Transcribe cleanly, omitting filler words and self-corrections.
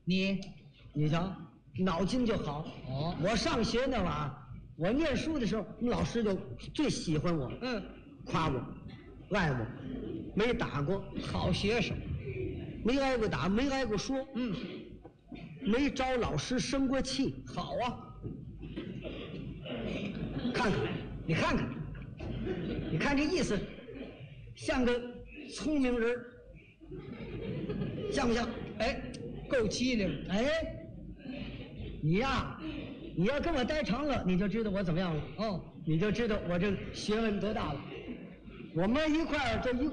你瞧，脑筋就好。 哦， 我上学那晚，我念书的时候，我们老师就最喜欢我，夸我，爱我，没打过， 好学生， 没挨过打，没挨过说，没招老师生过气。 好啊， 看看，你看看，你看这意思，像个聪明人，像不像？ 哎，够机灵。 哎，你呀，你要跟我待长了，你就知道我怎么样了。 哦， 你就知道我这学问多大了。我们一块儿这一